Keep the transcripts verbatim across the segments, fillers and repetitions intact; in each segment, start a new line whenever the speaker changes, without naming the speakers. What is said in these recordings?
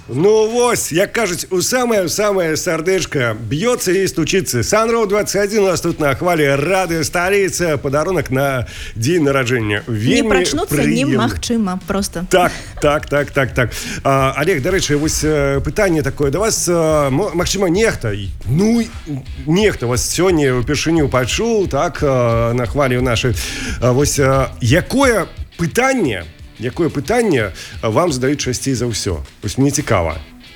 Ну вось, як кажуць, у самае-самае сардэчка б'ецца і стучыцца. Сан-Роу двадцать один у нас тут на хвале радыё сталіца, падарунак на дзень нараджэння.
Не прачнуцца немагчыма, просто.
Так, так, так, так, так. А, Олег, дарэчы, вось пытанне такое да вас, магчыма, нехта, ну, нехта вас сёння упершыню пачуў, так, на хвале нашай. Вось, якое пытанне, якое пытанне вам задаюць часцей за ўсё? Вось мне цікава.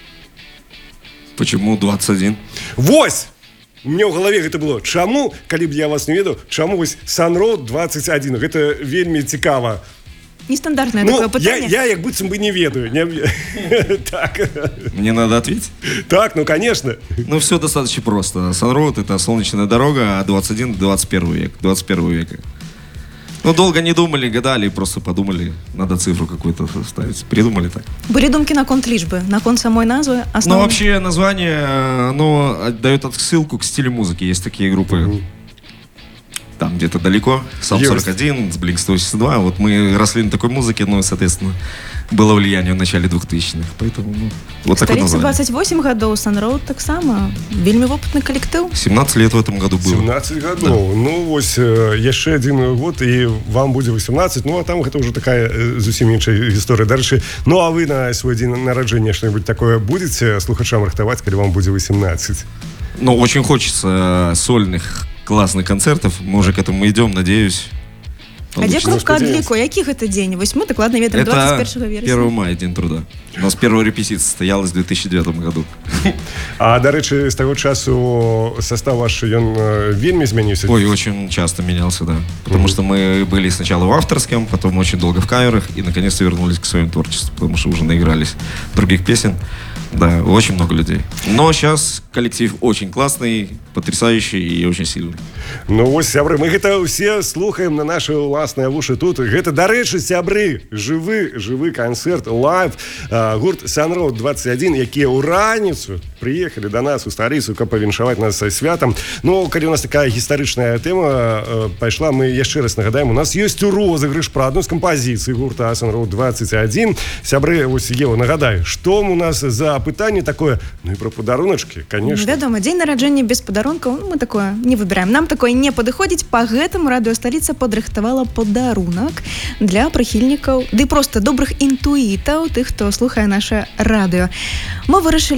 Почему двадцать один?
Вось! У меня в голове гэта было. Чаму, калі б я вас не ведаў, чаму вось Сан-Роу двадцать один? Гэта вельмі цікава.
Нестандартное
ну,
такое пытанне.
Я, я як быццам бы не ведаю. Не... так.
Мне надо ответить?
Так, ну конечно.
Ну все достаточно просто. Сан-Роу это солнечная дорога, а двадцать один двадцать первый век, двадцать первого века. Ну, долго не думали, гадали, просто подумали, надо цифру какую-то ставить. Придумали так.
Были думки на конт личбы, на конт самой назвы? Основной...
Ну, вообще название, оно дает отсылку к стилю музыки. Есть такие группы, mm-hmm. там где-то далеко, Сам сорок один, Блинк сто восемьдесят два. Вот мы росли на такой музыке, ну, соответственно, было влияние в начале двухтысячных. Поэтому, ну, вот такое название.
двадцать восемь годов, Сан-Роу так само. Вельми опытный коллектив.
семнадцать лет в этом году было.
семнадцать годов. Да. Ну, вось, яшчэ один год, и вам будет восемнадцать. Ну, а там это уже такая зусім іншая история. Дальше. Ну, а вы на свой день народжения что-нибудь такое будете слухачам рыхтовать, когда вам будет восемнадцать?
Ну, очень хочется сольных классных концертов. Мы уже к этому идем, надеюсь.
А где кропка адліку? Яких это день? Вось мы докладно ведаем двадцать первого вересня.
первого мая, День труда. У нас первая репетиция состоялась в две тысячи девятом году.
А, дарэчы, з таго часу состав ваш, ён вельмі змяніўся?
Ой, очень часто менялся, да. Потому mm-hmm. что мы были сначала в авторском, потом очень долго в каверах, и наконец-то вернулись к своему творчеству, потому что уже наигрались других песен. Да, очень много людей. Но сейчас коллектив очень классный, потрясающий и очень сильный.
Ну вось, сябры, мы гэта ўсе слухаем на наши уласныя вушы тут. Гэта, дарэчы, сябры, жывы, жывы канцэрт, лайв, гурт Сан-Роу двадцать один, якія ў раніцу приехали до нас у сталіцу, каб павіншаваць нас са святам. Ну, калі у нас такая гістарычная тэма пайшла, мы яшчэ раз нагадаем, у нас ёсць розыгрыш пра адну з кампазіцый гурта Сан-Роу двадцать один. Сябры, вось, Ева, нагадай, што у нас за пытанне такое? Ну і пра падаруначкі, конечно.
Ну, вядома, дзень нараджэння без падарункаў, ну, мы такое не выбираем. Нам такое не падыходзіць, па гэтаму радыё сталіца падрыхтавала падарунак для прыхільнікаў, ды проста добрых інтуітаў, тых, хто слухае наша радыё. Мы вырашылі